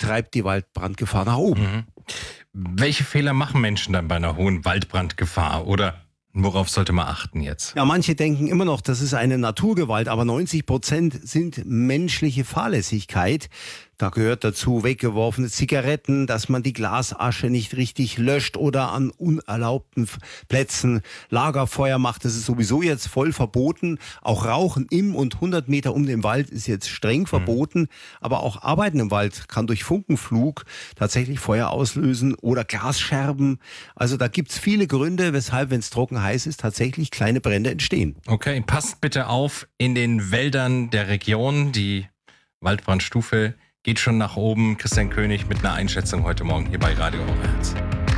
treibt die Waldbrandgefahr nach oben. Mhm. Welche Fehler machen Menschen dann bei einer hohen Waldbrandgefahr? Oder worauf sollte man achten jetzt? Ja, manche denken immer noch, das ist eine Naturgewalt, aber 90% sind menschliche Fahrlässigkeit. Da gehört dazu weggeworfene Zigaretten, dass man die Glasasche nicht richtig löscht oder an unerlaubten Plätzen Lagerfeuer macht. Das ist sowieso jetzt voll verboten. Auch Rauchen im und 100 Meter um den Wald ist jetzt streng verboten. Aber auch Arbeiten im Wald kann durch Funkenflug tatsächlich Feuer auslösen oder Glasscherben. Also da gibt's viele Gründe, weshalb, wenn es trocken heiß ist, tatsächlich kleine Brände entstehen. Okay, passt bitte auf in den Wäldern der Region. Die Waldbrandstufe geht schon nach oben. Christian König mit einer Einschätzung heute Morgen hier bei Radio Oberherz.